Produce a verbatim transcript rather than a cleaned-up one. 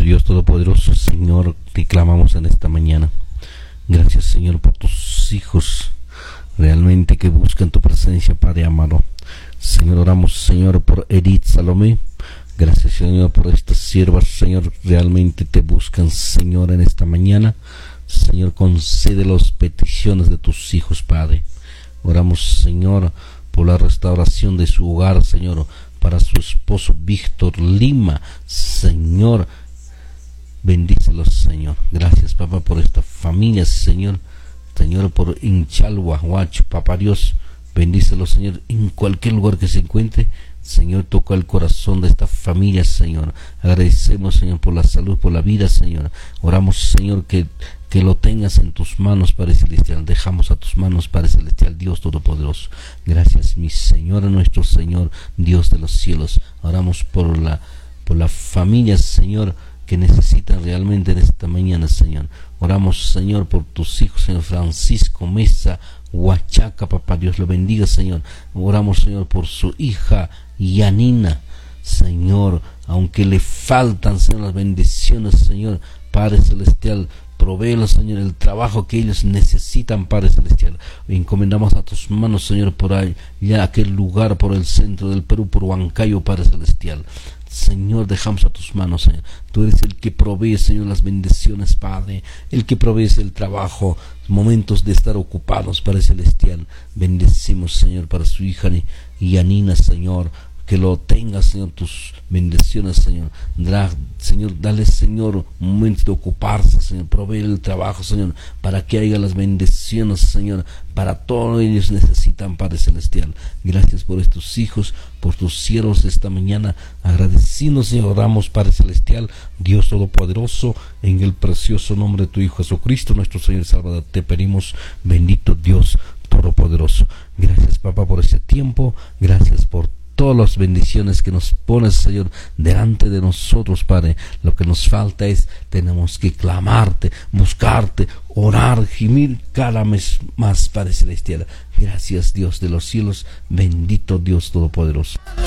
Dios Todopoderoso, Señor, te clamamos en esta mañana. Gracias, Señor, por tus hijos realmente que buscan tu presencia, Padre amado. Señor, oramos, Señor, por Edith Salomé. Gracias, Señor, por estas siervas, Señor, realmente te buscan, Señor, en esta mañana. Señor, concede las peticiones de tus hijos, Padre. Oramos, Señor, por la restauración de su hogar, Señor, para su esposo Víctor Lima, Señor, bendícelos, Señor. Gracias, papá, por esta familia, Señor. Señor, por Inchalwa, Huacho, papá Dios, bendícelos, Señor, en cualquier lugar que se encuentre. Señor, toca el corazón de esta familia, Señor. Agradecemos, Señor, por la salud, por la vida, Señor. Oramos, Señor, que, que lo tengas en tus manos, Padre Celestial. Dejamos a tus manos, Padre Celestial, Dios Todopoderoso. Gracias, mi Señor, nuestro Señor, Dios de los cielos. Oramos por la, por la familia, Señor, que necesitan realmente en esta mañana, Señor. Oramos, Señor, por tus hijos, Señor Francisco Mesa Huachaca, papá Dios lo bendiga, Señor. Oramos, Señor, por su hija Yanina, Señor, aunque le faltan, Señor, las bendiciones, Señor, Padre Celestial, provéelos, Señor, el trabajo que ellos necesitan, Padre Celestial. Encomendamos a tus manos, Señor, por allá, aquel lugar, por el centro del Perú, por Huancayo, Padre Celestial. Señor, dejamos a tus manos, Señor. Tú eres el que provee, Señor, las bendiciones, Padre. El que provee el trabajo, momentos de estar ocupados, Padre Celestial. Bendecimos, Señor, para su hija Yanina, Señor. Que lo tenga, Señor, tus bendiciones, Señor. Dra, Señor, dale, Señor, un momento de ocuparse, Señor. Provee el trabajo, Señor, para que haya las bendiciones, Señor. Para todos ellos necesitan, Padre Celestial. Gracias por estos hijos, por tus siervos esta mañana. Agradecidos, Señor, oramos, Padre Celestial, Dios Todopoderoso, en el precioso nombre de tu Hijo Jesucristo, nuestro Señor y Salvador. Te pedimos, bendito Dios Todopoderoso. Gracias, papá, por este tiempo. Gracias por todas las bendiciones que nos pones, Señor, delante de nosotros, Padre. Lo que nos falta es, tenemos que clamarte, buscarte, orar, gemir cada vez más, Padre Celestial. Gracias, Dios de los cielos, bendito Dios Todopoderoso.